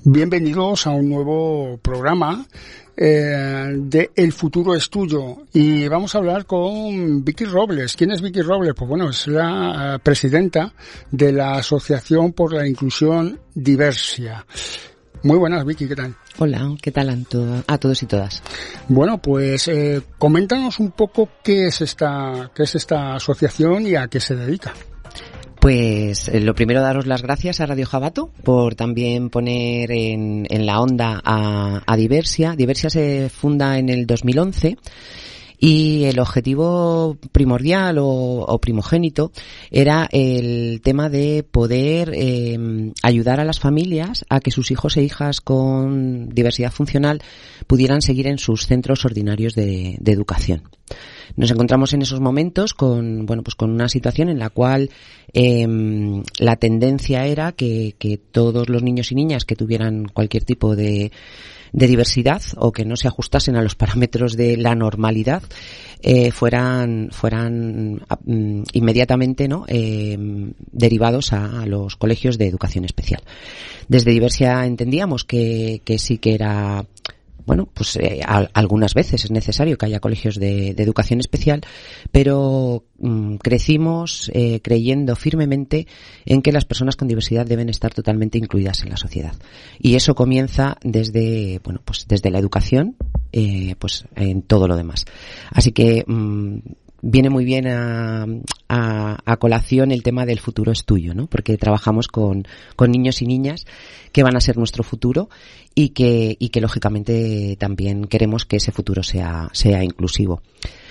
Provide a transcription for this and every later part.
Bienvenidos a un nuevo programa de El futuro es tuyo, y vamos a hablar con Vicky Robles. ¿Quién es Vicky Robles? Pues bueno, es la presidenta de la Asociación por la Inclusión Diversia. Muy buenas, Vicky, ¿qué tal? Hola, ¿qué tal a todos y todas? Bueno, pues coméntanos un poco qué es esta asociación y a qué se dedica. Pues lo primero, daros las gracias a Radio Jabato por también poner en la onda a Diversia. Diversia se funda en el 2011 y el objetivo primordial o primogénito era el tema de poder ayudar a las familias a que sus hijos e hijas con diversidad funcional pudieran seguir en sus centros ordinarios de educación. Nos encontramos en esos momentos con una situación en la cual la tendencia era que todos los niños y niñas que tuvieran cualquier tipo de diversidad o que no se ajustasen a los parámetros de la normalidad fueran inmediatamente derivados a los colegios de educación especial. Desde Diversia entendíamos que sí que era algunas veces es necesario que haya colegios de educación especial, pero crecimos creyendo firmemente en que las personas con diversidad deben estar totalmente incluidas en la sociedad. Y eso comienza desde la educación, en todo lo demás. Así que viene muy bien a colación el tema del futuro es tuyo, ¿no? Porque trabajamos con niños y niñas que van a ser nuestro futuro y que lógicamente también queremos que ese futuro sea inclusivo.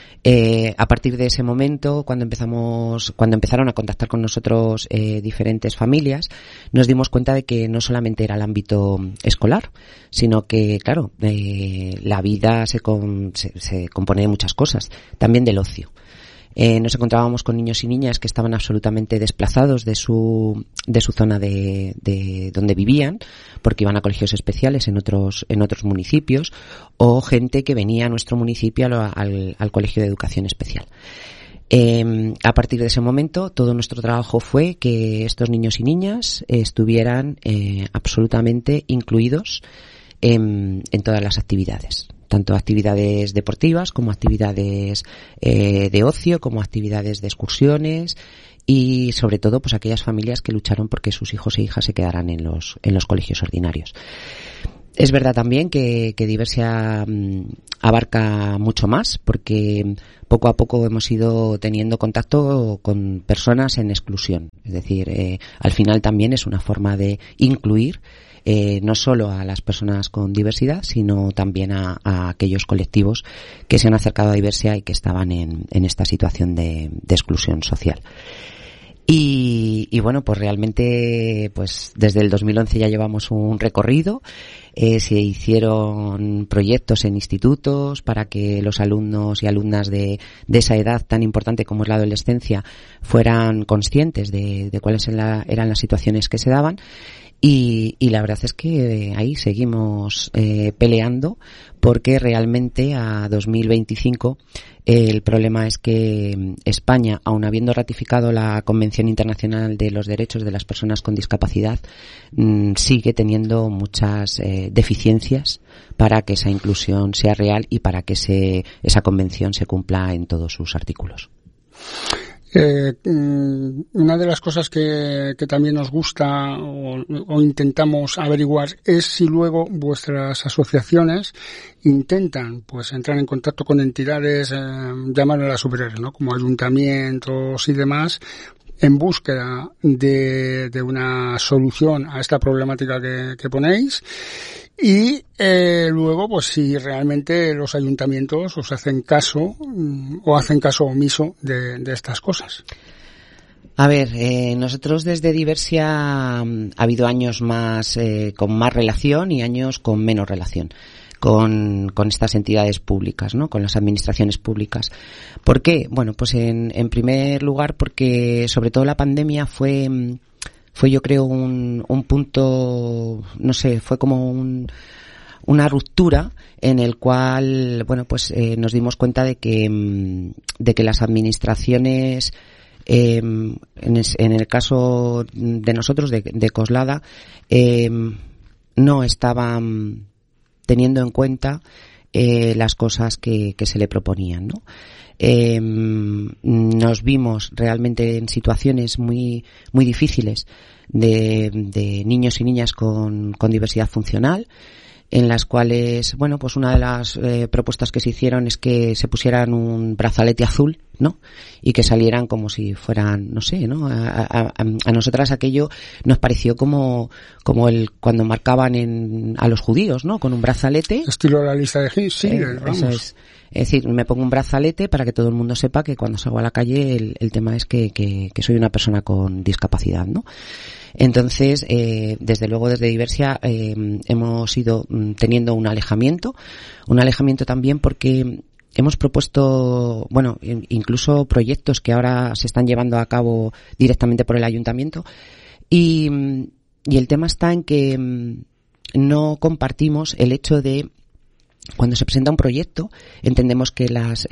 A partir de ese momento, cuando empezaron a contactar con nosotros diferentes familias, nos dimos cuenta de que no solamente era el ámbito escolar, sino que, claro, la vida se compone de muchas cosas, también del ocio. Nos encontrábamos con niños y niñas que estaban absolutamente desplazados de su zona de donde vivían, porque iban a colegios especiales en otros municipios, o gente que venía a nuestro municipio al colegio de educación especial. A partir de ese momento, todo nuestro trabajo fue que estos niños y niñas estuvieran absolutamente incluidos en todas las actividades, tanto actividades deportivas como actividades de ocio, como actividades de excursiones y sobre todo pues aquellas familias que lucharon porque sus hijos e hijas se quedaran en los colegios ordinarios. Es verdad también que Diversia abarca mucho más, porque poco a poco hemos ido teniendo contacto con personas en exclusión. Es decir, al final también es una forma de incluir no solo a las personas con diversidad, sino también a aquellos colectivos que se han acercado a Diversia y que estaban en esta situación de exclusión social. Y bueno, pues realmente, pues desde el 2011 ya llevamos un recorrido. Se hicieron proyectos en institutos para que los alumnos y alumnas de esa edad tan importante como es la adolescencia fueran conscientes de cuáles eran las situaciones que se daban. Y la verdad es que ahí seguimos peleando, porque realmente a 2025 el problema es que España, aun habiendo ratificado la Convención Internacional de los Derechos de las Personas con Discapacidad, sigue teniendo muchas deficiencias para que esa inclusión sea real y para que esa convención se cumpla en todos sus artículos. Una de las cosas que también nos gusta o intentamos averiguar es si luego vuestras asociaciones intentan pues entrar en contacto con entidades, llamarlas superiores, ¿no? Como ayuntamientos y demás, en búsqueda de una solución a esta problemática que ponéis. Y luego, pues si realmente los ayuntamientos os hacen caso o hacen caso omiso de estas cosas. A ver, nosotros desde Diversia ha habido años más con más relación y años con menos relación con estas entidades públicas, ¿no? Con las administraciones públicas. ¿Por qué? Bueno, pues en primer lugar porque sobre todo la pandemia fue yo creo un punto, no sé, fue como una ruptura en el cual, bueno, pues nos dimos cuenta de que las administraciones, en el caso de nosotros, de Coslada, no estaban teniendo en cuenta las cosas que se le proponían, ¿no? Nos vimos realmente en situaciones muy difíciles de niños y niñas con diversidad funcional, en las cuales, bueno, pues una de las propuestas que se hicieron es que se pusieran un brazalete azul, ¿no? Y que salieran como si fueran, no sé, ¿no? A nosotras aquello nos pareció como cuando marcaban a los judíos, ¿no? Con un brazalete. Estilo la lista de Hitler, vamos. Eso es. Es decir, me pongo un brazalete para que todo el mundo sepa que cuando salgo a la calle el tema es que soy una persona con discapacidad, ¿no? Entonces, desde luego desde Diversia hemos ido teniendo un alejamiento también porque hemos propuesto, bueno, incluso proyectos que ahora se están llevando a cabo directamente por el ayuntamiento y el tema está en que no compartimos el hecho de cuando se presenta un proyecto, entendemos que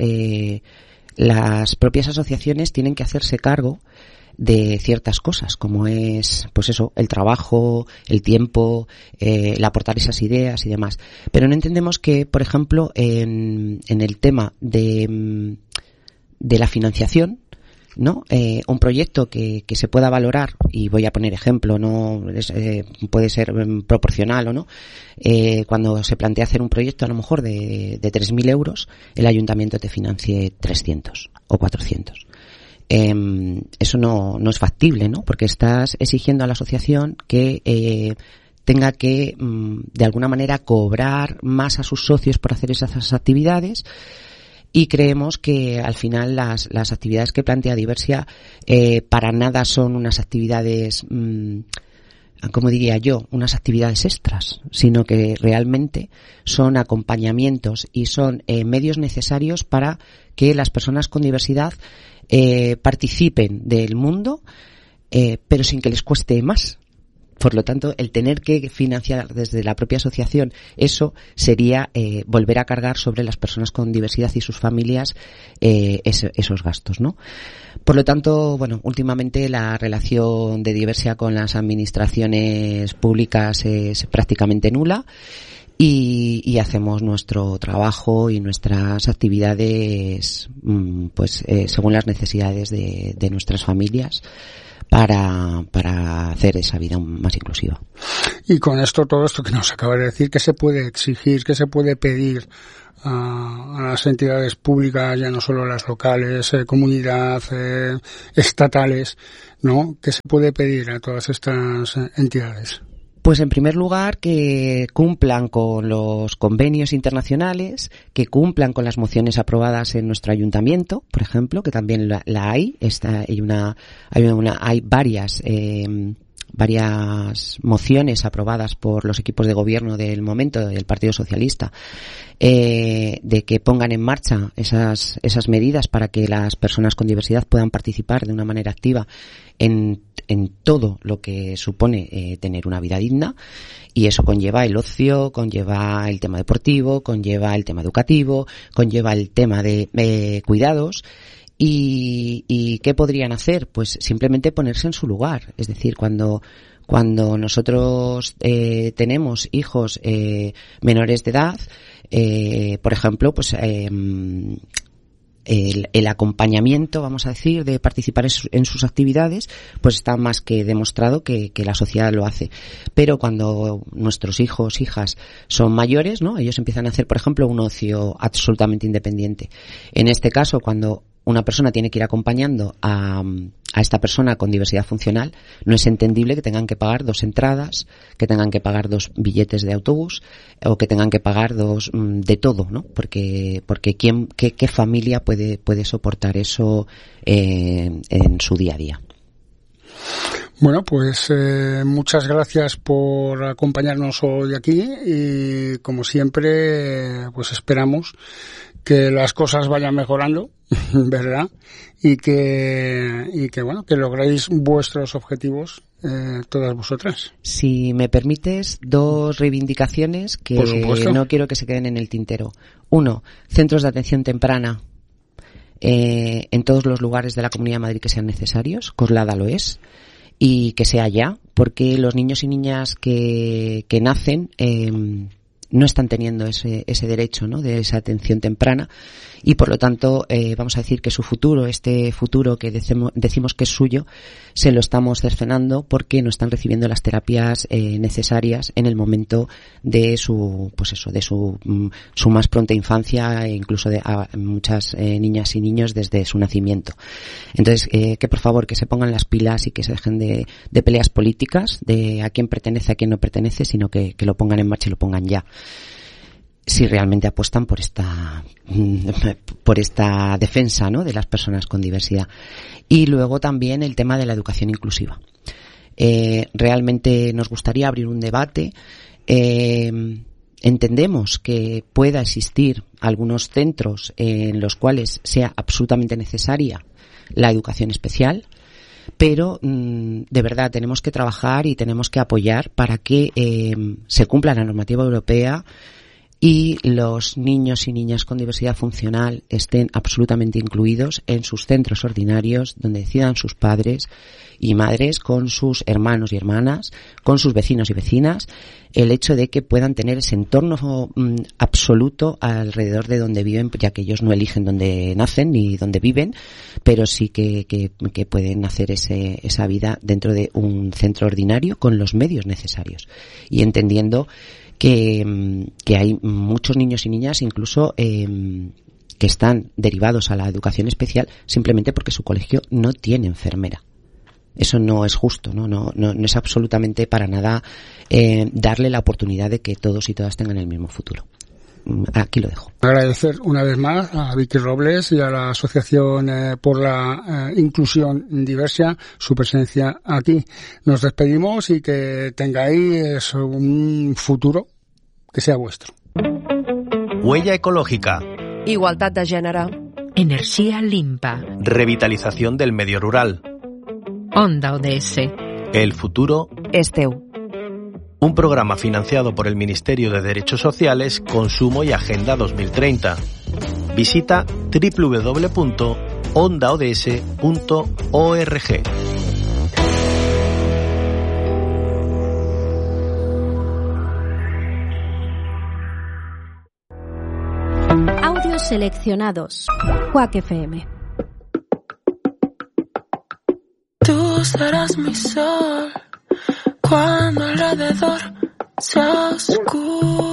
las propias asociaciones tienen que hacerse cargo de ciertas cosas, como es, pues eso, el trabajo, el tiempo, el aportar esas ideas y demás. Pero no entendemos que, por ejemplo, en el tema de la financiación, ¿no? Un proyecto que se pueda valorar, y voy a poner ejemplo, no puede ser proporcional o no, cuando se plantea hacer un proyecto a lo mejor de 3.000 euros, el ayuntamiento te financie 300 o 400. Eso no es factible, ¿no? Porque estás exigiendo a la asociación que tenga que de alguna manera cobrar más a sus socios por hacer esas actividades. Y creemos que al final las actividades que plantea Diversia para nada son unas actividades, como diría yo, unas actividades extras, sino que realmente son acompañamientos y son medios necesarios para que las personas con diversidad participen del mundo, pero sin que les cueste más. Por lo tanto, el tener que financiar desde la propia asociación, eso sería volver a cargar sobre las personas con diversidad y sus familias esos gastos, ¿no? Por lo tanto, bueno, últimamente la relación de Diversia con las administraciones públicas es prácticamente nula y hacemos nuestro trabajo y nuestras actividades pues según las necesidades de nuestras familias, para hacer esa vida más inclusiva. Y con todo esto que nos acaba de decir, ¿qué se puede exigir, qué se puede pedir a las entidades públicas, ya no solo las locales, comunidad, estatales, ¿no? ¿Qué se puede pedir a todas estas entidades? Pues en primer lugar que cumplan con los convenios internacionales, que cumplan con las mociones aprobadas en nuestro ayuntamiento, por ejemplo, que también la hay. Hay varias mociones aprobadas por los equipos de gobierno del momento del Partido Socialista, de que pongan en marcha esas medidas para que las personas con diversidad puedan participar de una manera activa en todo lo que supone tener una vida digna, y eso conlleva el ocio, conlleva el tema deportivo, conlleva el tema educativo, conlleva el tema de cuidados. ¿Y qué podrían hacer? Pues simplemente ponerse en su lugar. Es decir, cuando nosotros tenemos hijos menores de edad, por ejemplo, pues el acompañamiento, vamos a decir, de participar en sus actividades, pues está más que demostrado que la sociedad lo hace. Pero cuando nuestros hijos, hijas son mayores, ¿no? Ellos empiezan a hacer, por ejemplo, un ocio absolutamente independiente. En este caso, cuando una persona tiene que ir acompañando a esta persona con diversidad funcional, no es entendible que tengan que pagar 2 entradas, que tengan que pagar 2 billetes de autobús o que tengan que pagar 2 de todo, ¿no? Porque qué familia puede soportar eso en su día a día. Bueno, pues muchas gracias por acompañarnos hoy aquí y como siempre pues esperamos que las cosas vayan mejorando, ¿verdad? Y que bueno, que logréis vuestros objetivos todas vosotras. Si me permites, 2 reivindicaciones que no quiero que se queden en el tintero. 1, centros de atención temprana en todos los lugares de la Comunidad de Madrid que sean necesarios. Coslada lo es. Y que sea ya, porque los niños y niñas que nacen no están teniendo ese derecho, ¿no?, de esa atención temprana, y por lo tanto vamos a decir que su futuro, este futuro que decimos que es suyo, se lo estamos cercenando porque no están recibiendo las terapias necesarias en el momento de su más pronta infancia, e incluso de muchas niñas y niños desde su nacimiento. Entonces, que por favor que se pongan las pilas y que se dejen de peleas políticas, de a quién pertenece, a quién no pertenece, sino que lo pongan en marcha y lo pongan ya, si realmente apuestan por esta defensa, ¿no?, de las personas con diversidad. Y luego también el tema de la educación inclusiva. Realmente nos gustaría abrir un debate. Entendemos que pueda existir algunos centros en los cuales sea absolutamente necesaria la educación especial, pero de verdad tenemos que trabajar y tenemos que apoyar para que se cumpla la normativa europea y los niños y niñas con diversidad funcional estén absolutamente incluidos en sus centros ordinarios, donde decidan sus padres y madres, con sus hermanos y hermanas, con sus vecinos y vecinas, el hecho de que puedan tener ese entorno absoluto alrededor de donde viven, ya que ellos no eligen dónde nacen ni dónde viven, pero sí que pueden hacer esa vida dentro de un centro ordinario con los medios necesarios, y entendiendo que hay muchos niños y niñas incluso que están derivados a la educación especial simplemente porque su colegio no tiene enfermera. Eso no es justo, no es absolutamente para nada darle la oportunidad de que todos y todas tengan el mismo futuro. Aquí lo dejo. Agradecer una vez más a Vicky Robles y a la Asociación por la Inclusión Diversa su presencia aquí. Nos despedimos y que tengáis un futuro que sea vuestro. Huella ecológica. Igualtat de gènere. Energía limpa. Revitalización del medio rural. Onda ODS. El futuro És teu. Un programa financiado por el Ministerio de Derechos Sociales, Consumo y Agenda 2030. Visita www.ondaods.org. Audios seleccionados. Quack FM. Tú serás mi sol cuando alrededor se oscuro.